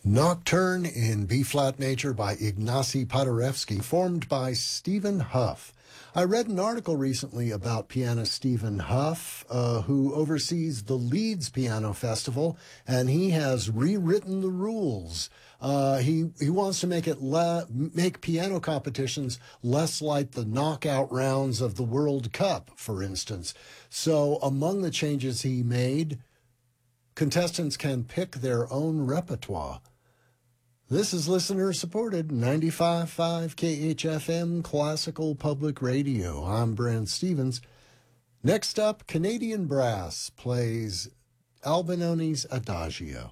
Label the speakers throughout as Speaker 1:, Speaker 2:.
Speaker 1: Nocturne in B-flat major by Ignacy Paderewski, formed by Stephen Huff. I read an article recently about pianist Stephen Huff, who oversees the Leeds Piano Festival, and he has rewritten the rules. He wants to make piano competitions less like the knockout rounds of the World Cup, for instance. So among the changes he made, contestants can pick their own repertoire. This is listener-supported 95.5 KHFM Classical Public Radio. I'm Brent Stevens. Next up, Canadian Brass plays Albinoni's Adagio.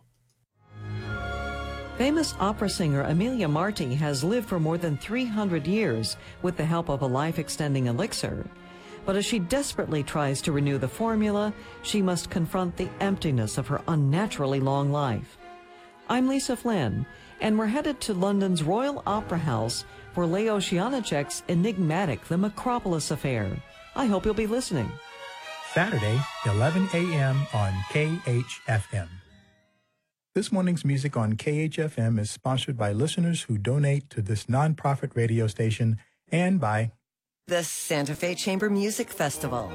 Speaker 2: Famous opera singer Amelia Marti has lived for more than 300 years with the help of a life-extending elixir. But as she desperately tries to renew the formula, she must confront the emptiness of her unnaturally long life. I'm Lisa Flynn, and we're headed to London's Royal Opera House for Leo Shianicek's enigmatic The Macropolis Affair. I hope you'll be listening.
Speaker 3: Saturday, 11 a.m. on KHFM. This morning's music on KHFM is sponsored by listeners who donate to this nonprofit radio station and by
Speaker 4: the Santa Fe Chamber Music Festival.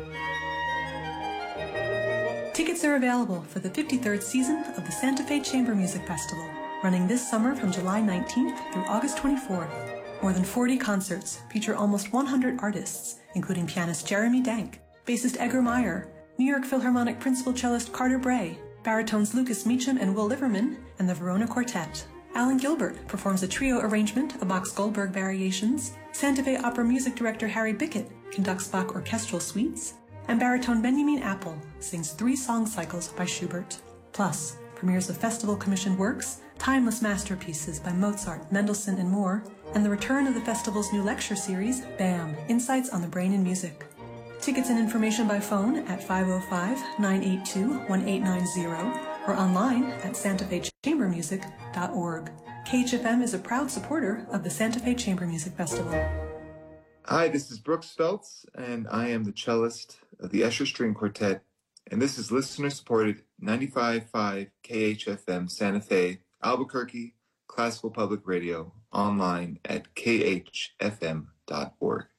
Speaker 5: Tickets are available for the 53rd season of the Santa Fe Chamber Music Festival, running this summer from July 19th through August 24th. More than 40 concerts feature almost 100 artists, including pianist Jeremy Dank, bassist Edgar Meyer, New York Philharmonic principal cellist Carter Bray, baritones Lucas Meacham and Will Liverman, and the Verona Quartet. Alan Gilbert performs a trio arrangement of Bach's Goldberg Variations, Santa Fe Opera music director Harry Bickett conducts Bach orchestral suites, and baritone Benjamin Apple sings 3 song cycles by Schubert. Plus, premieres of festival-commissioned works, timeless masterpieces by Mozart, Mendelssohn, and more, and the return of the festival's new lecture series, BAM! Insights on the Brain and Music. Tickets and information by phone at 505-982-1890 or online at santafechambermusic.org. KHFM is a proud supporter of the Santa Fe Chamber Music Festival.
Speaker 6: Hi, this is Brooks Feltz, and I am the cellist of the Escher String Quartet, and this is listener-supported 95.5 KHFM Santa Fe, Albuquerque, Classical Public Radio, online at khfm.org.